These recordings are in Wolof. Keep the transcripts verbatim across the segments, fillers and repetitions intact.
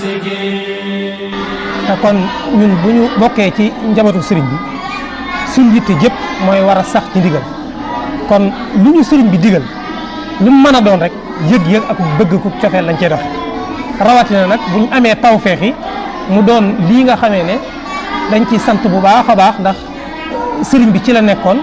te kon ñun bu ñu bokkee ci njabootu sëriñ bi suñ yitte jëpp mooy war a sax ci ndigal kon lu ñu sëriñ bi digal lu mu mën a doon rek yëg-yëg ak bëgg ku cofeel lañ cee doxe rawatina nag bu ñu amee tawfeex yi mu doon lii nga xamee ne dañ ci sant bu baax a baax ndax sëriñ bi ci la nekkoon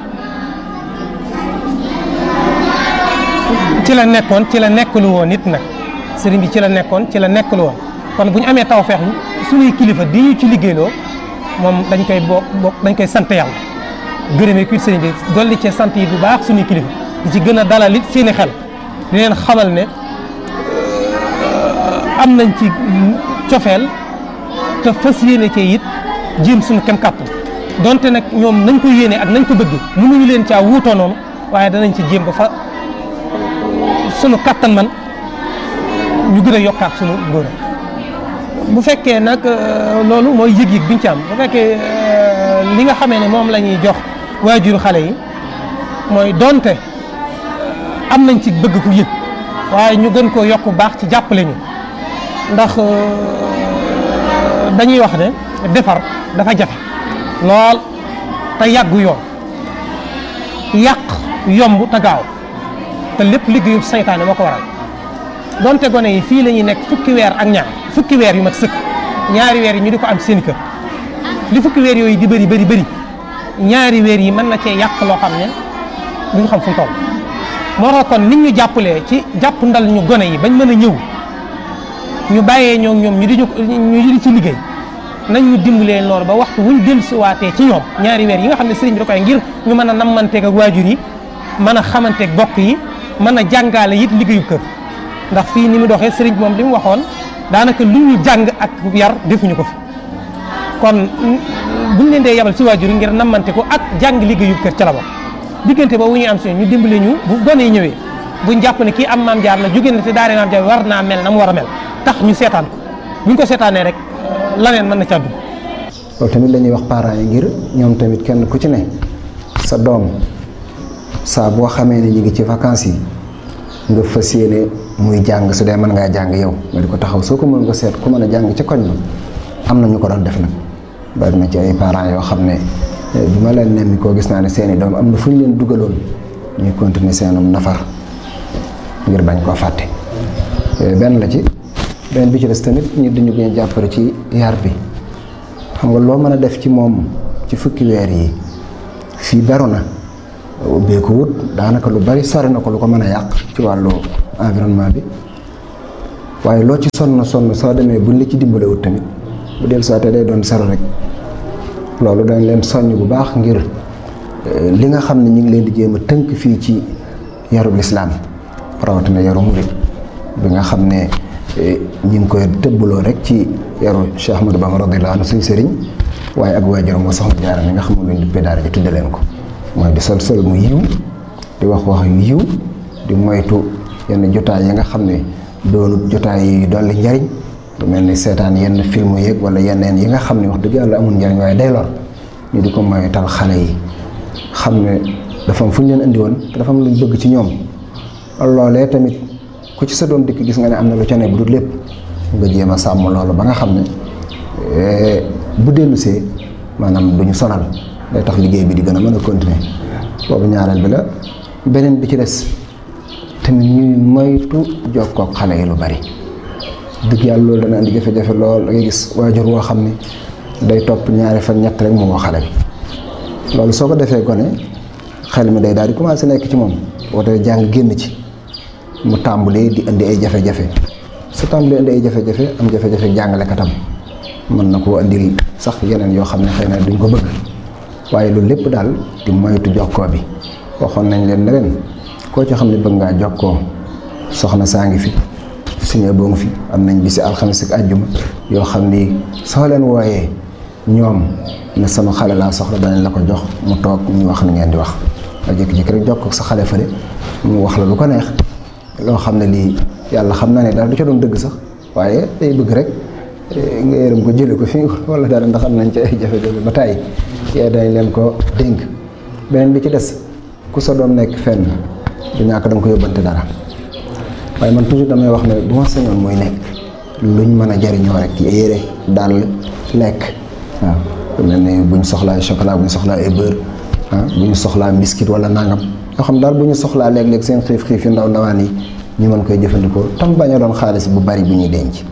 ci la nekkoon ci la nekkalu woon nit nag sëriñ bi ci la nekkoon ci la nekkalu woon kon bu ñu amee tawfeex suñuy kilifa di ñu ci liggéeyloo moom dañ koy bokk bokk dañ koy sant yàlla gërëmee kuy sëriñ bi dolli cee sant yi bu baax suñuy kilifa di ci gën a dalal it seeni xel di leen xamal ne am nañ ci cofeel te fas yéene cee it jéem suñu kem kàttan donte nag ñoom nañ ko yéene ak nañ ko bëgg mënuñu leen caa wuutoo noonu waaye danañ ci jéem ba fa sunu kàttan man ñu gën a yokkaat sunu ngóor bu fekkee nag loolu mooy yëg-yëg biñ ci am bu fekkee li nga xamee ne moom la ñuy jox waajuru xale yi mooy donte am nañ ci bëgg ku yëg waaye ñu gën koo yokk baax ci jàppale ñu ndax dañuy wax ne defar dafa jafe lool te yàggu yoon yàq yomb te gaaw te lépp liggéeyu saytaane moo ko waral donte gone yi fii la ñuy nekk fukki weer ak ñaar fukki weer yu mat sëkk ñaari weer yi ñu di ko am seen kër li fukki weer yooyu di bëri bëri bëri ñaari weer yi mën na cee yàq loo xam ne duñ xam fu mu toll moo tax kon nit ñu jàppalee ci jàpp ndal ñu gone yi bañ mën a ñëw ñu bàyyee ñoo ñoom ñu di ñu di ci liggéey nañ ñu dimbalee loolu ba waxtu wuñ dellusiwaatee ci ñoom ñaari weer yi nga xam ne sëriñ bi da koy ngir ñu mën a nammanteeg ak waajur yi mën a xamanteeg bokk yi mën a jàngaale it liggéeyu kër ndax fii ni mu doxee sëriñ bi moom li mu waxoon daanaka lu ñu jàng ak yar defuñu ko fi kon buñ leen dee yabal ci waajur yi ngir nammante ko ak jàng liggéeyu kër ca la bokk diggante boobu ñu am si ñu dimbale ñu bu gone yi ñëwee buñ jàpp ne kii am maam jaar la jóge na te daare maam jaar war naa mel na mu war a mel tax ñu seetaan ko buñ ko seetaanee rek laneen mën na ca dugg. loolu tamit la ñuy wax parents yi ngir ñoom tamit kenn ku ci ne sa doom saa boo xamee ne ñu ngi ci vacances yi nga fas yéene muy jàng su dee mën ngaa jàng yow nga di ko taxaw soo ko mën nga seet ku mën a jàng ci koñ ba am na ñu ko doon def nag bari na ci ay parents yoo xam ne bi ma leen nemmi koo gis naa ne seeni doom am na fu ñu leen dugaloon ñuy continuer seenum nafar ngir bañ koo fàtte benn la ci benn bi ci des tamit ñu dañu gën a jàppale ci yar bi xam nga loo mën a def ci moom ci fukki weer yi fii beru na ubbee ko wut daanaka lu bari sori na ko lu ko mën a yàq ci wàllu environnement bi waaye loo ci sonn sonn soo demee buñ la ci dimbale wut tamit bu del soité day doon sero rek loolu dañ leen soññ bu baax ngir li nga xam ne ñu ngi leen di jéem a tënk fii ci yarub lislaam rawatina yaru murid bi nga xam ne ñu ngi koy tëbbaloo rek ci yaru Cheikh Ahmadou Bamba radiyallahu anhu suñu sëriñ waaye ak waajuram moo soxna Jaara mi nga xam ne luñ duppee daara ji tudde leen ko mooy di sol sol mu yiw di wax wax yu yiw di moytu yenn jotaay yi nga xam ne doonut jotaay yi dolli njariñ lu mel ni seetaan yenn film yeeg wala yeneen yi nga xam ne wax dëgg yàlla amul njariñ waaye day lor ñu di ko moytal xale yi xam ne dafa am fu ñu leen indi woon te dafa am luñ bëgg ci ñoom loolee tamit ku ci sa doom dikk gis nga ne am na lu ca ne bu dul lépp nga jéem a sàmm loolu ba nga xam ne bu dellusee maanaam du ñu sonal day tax liggéey bi di gën a mën a continuer boobu ñaareel bi la beneen bi ci des tamit ñuy moytu jokkoo ak xale yi lu bari dëgg yàlla loolu dana indi jafe-jafe lool da ngay gis waajur woo xam ne day topp ñaari fan ñett rek mu woo xale bi loolu soo ko defee gone xel mi day daal di commencé nekk ci moom boo dee jàng génn ci mu tàmbalee di indi ay jafe-jafe su tàmbalee indi ay jafe-jafe am jafe-jafe jàngalekatam mën na koo indil sax yeneen yoo xam ne xëy na duñ ko bëgg waaye loolu lépp daal di moytu jokkoo bi waxoon nañ leen ne leen koo ci xam ne bëgg ngaa jokkoo soxna saa ngi fi suñu boo ngi fi am nañ bisi alxames ak àjjuma yoo xam ni soo leen wooyee ñoom ne sama xale laa soxla danañ la ko jox mu toog ñu wax ni ngeen di wax nga jékki-jékki rek jokkoo sa xale fële mu wax la lu ko neex loo xam ne lii yàlla xam na ne daal du ca doon dëgg sax waaye day bëgg rek nga yërëm ko jële ko fi wala dara ndax am nañ ci ay jafe-jafe ba tàyyi yee dañ leen ko dénk beneen bi ci des ku sa doom nekk fenn du ñàkk da nga ko yóbbante dara waaye man toujours damay wax ne bu ma sañoon mooy nekk luñ mën a jariñoo rek yére daal lekk waaw mel ne buñ soxlaa chocolat buñ soxlaa ay beurre ah buñ soxlaa biscuit wala nangam yoo xam daal bu ñu soxlaa léeg-léeg seen xiif xiif yu ndaw ndawaan yi ñu mën koy jëfandikoo tam bañ a doon xaalis bu bari bu ñuy denc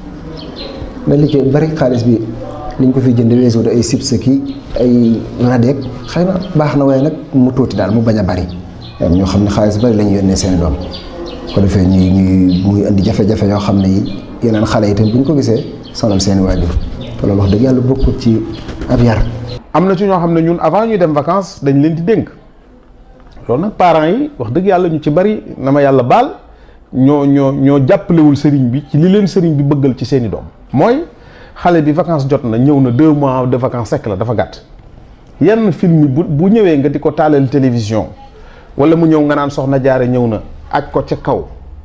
la li ci bari xaalis bi liñ ko fi jënd weesu ay chips ki ay radeek xëy na baax na waaye nag mu tuuti daal mu bañ a bari ñoo xam ne xaalis bari la ñu yónnee seen doom ko defee ñuy ñuy muy indi jafe-jafe yoo xam ne yi yeneen xale yi itam bu ñu ko gisee sonal seeni waajur te loolu wax dëgg yàlla bokkut ci ab yar. am na ci ñoo xam ne ñun avant ñuy dem vacances dañ leen di dénk loolu nag parents yi wax dëgg yàlla ñu ci bari na ma yàlla baal ñoo ñoo ñoo jàppalewul sëriñ bi ci li leen sëriñ bi bëggal ci seeni doom mooy xale bi vacances jot na ñëw na deux mois de vacances sekk la dafa gàtt yenn film bu bu ñëwee nga di ko taalal télévision wala mu ñëw nga naan soxna jaare ñëw na aj ko ca kaw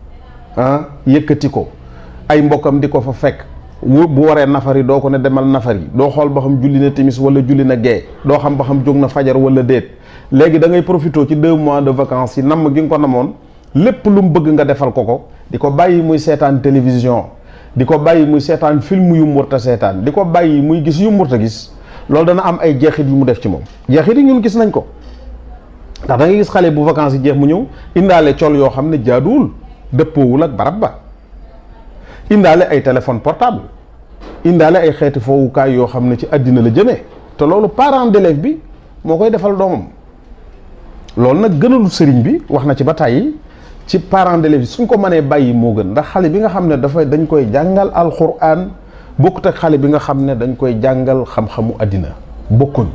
ah yëkkati ko ay mbokkam di ko fa fekk bu waree nafari doo ko ne demal nafari doo xool ba xam julli na timis wala julli na gee doo xam ba xam jóg na fajar wala déet léegi da ngay profité ci deux mois de vacances yi namm gi nga ko namoon lépp lu mu bëgg nga defal ko ko di ko bàyyi muy seetaan télévision di ko bàyyi muy seetaan film yu mu warta seetaan di ko bàyyi muy gis yu mu warta gis loolu dana am ay jeexit yu mu def ci moom jeexit yi ñun gis nañ ko ndax da ngay gis xale bu vacances yi jeex mu ñëw indaale col yoo xam ne jaaduwul dëppoowul ak barab ba indaale ay téléphone portable indaale ay xeeti foowukaay yoo xam ne ci àddina la jëmee te loolu parent d'élève bi moo koy defal doomam loolu nag gënalu sëriñ bi wax na ci ba tàyyi ci parent d'élève bi suñ ko mënee bàyyi moo gën ndax xale bi nga xam ne dafay dañ koy jàngal alxuraan bokkut ak xale bi nga xam ne dañ koy jàngal xam-xamu àddina bokkuñ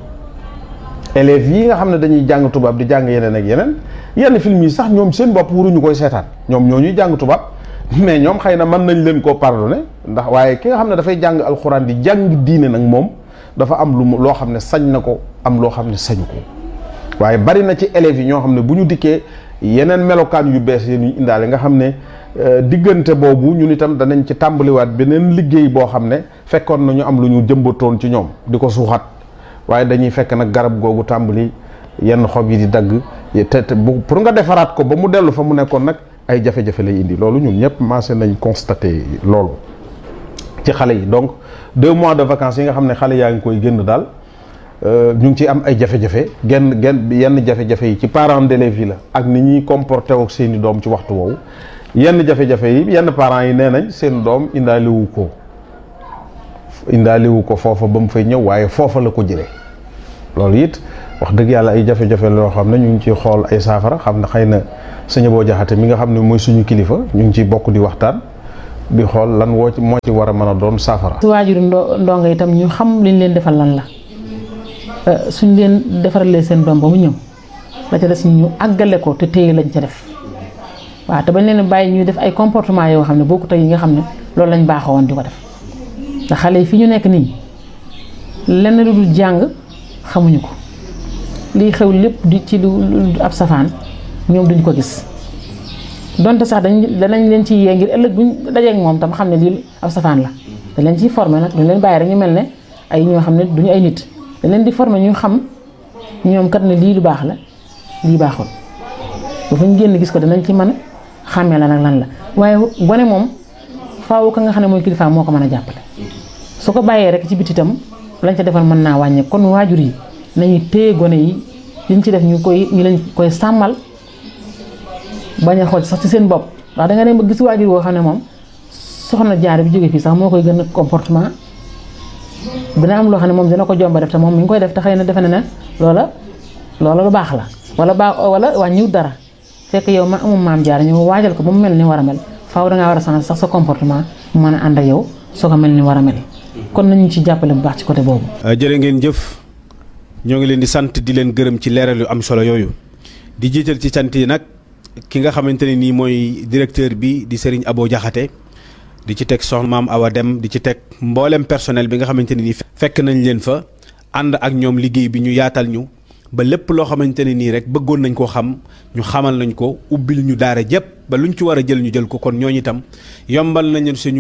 élèves yi nga xam ne dañuy jàng tubaab di jàng yeneen ak yeneen yenn film yi sax ñoom seen bopp waruñu koy seetaan ñoom ñoo ñuy jàng tubaab mais ñoom xëy na mën nañ leen koo pardonné ndax waaye ki nga xam ne dafay jàng alxuraan di jàng diine nag moom dafa am lu loo xam ne sañ na ko am loo xam ne sañu ko waaye bari na ci élèves yi ñoo xam ne bu ñu dikkee yeneen melokaan yu bees yi ñu indaale nga xam ne diggante boobu ñun itam danañ ci tàmbaliwaat beneen liggéey boo xam ne fekkoon na ñu am lu ñu jëmbatoon ci ñoom di ko suuxat waaye dañuy fekk nag garab googu tàmbali yenn xob yi di dagg te te pour nga defaraat ko ba mu dellu fa mu nekkoon nag ay jafe-jafe lay indi loolu ñun ñëpp maase nañ constaté loolu ci xale yi donc deux mois de vacances yi nga xam ne xale yaa ngi koy génn daal ñu ngi ci am ay jafe-jafe genn genn yenn jafe-jafe yi ci parents d'élèves yi la ak ni ñuy comporté ak seeni doom ci waxtu woowu yenn jafe-jafe yi yenn parents yi nee nañ seen doom indaaliwu ko indaaliwu ko foofa ba mu fay ñëw waaye foofa la ko jëlee loolu it wax dëgg yàlla ay jafe-jafe loo xam ne ñu ngi ciy xool ay saafara xam ne xëy na sëñ boo jaxate mi nga xam ne mooy suñu kilifa ñu ngi ciy bokk di waxtaan di xool lan woo ci moo ci war a mën a doon saafara. su waajuru ndo ndongo itam ñu xam liñ leen defal lan la suñ leen defaralee seen doom ba mu ñëw la ca des ñu àggale ko te téye lañ ca def waaw te bañ leen bàyyi ñuy def ay comportement yoo xam ne bokkut ak yi nga xam ne loolu lañ baaxoo woon di ko def ndax xale yi fi ñu nekk nii lenn lu dul jàng xamuñu ko lii xew lépp di ci lu ab safaan ñoom duñ ko gis donte sax dañ danañ leen ci yee ngir ëllëg buñ dajeek moom tam xam ne lii ab safaan la dañ leen ciy formé nag duñ leen bàyyi rek ñu mel ne ay ñoo xam ne duñu ay nit dañ leen di formé ñu xam ñoom kat ne lii lu baax la lii baaxul ba fa ñu génn gis ko danañ ci mën a xàmmee la nag lan la waaye gone moom faaw ka nga xam ne mooy kilifa moo ko mën a jàppale su ko bàyyee rek ci biti itam lañ ca defal mën naa wàññi kon waajur yi nañu téye gone yi liñ ci def ñu koy ñu leen koy sàmmal bañ a xool sax ci seen bopp ndax da nga dem ba gis waajur woo xam ne moom soxna jaar bi jóge fii sax moo koy gën a comportement dina am loo xam ne moom dina ko jomba def te moom mi ngi koy def te xëy na defe na ne loola loola lu baax la wala baax wala wàññiwut dara fekk yow ma amum maam jaar ñu waajal ko ba mu mel ni war a mel faaw dangaa war a changer sax sa comportement mu mën a ànd ak yow soo ko mel ni war a mel kon nañu ci jàppale bu baax ci côté boobu. jërë ngeen jëf ñoo ngi leen di sant di leen gërëm ci leeral yu am solo yooyu di jiital ci sant yi nag ki nga xamante ne nii mooy directeur bi di Serigne Abo Diakhaté di ci teg soxna Maam Awa Dem di ci teg mboolem personnel bi nga xamante ne nii fekk nañ leen fa ànd ak ñoom liggéey bi ñu yaatal ñu ba lépp loo xamante ne nii rek bëggoon nañ koo xam ñu xamal nañ ko ubbil ñu daara jëpp ba luñ ci war a jël ñu jël ko kon ñooñu itam yombal nañ suñu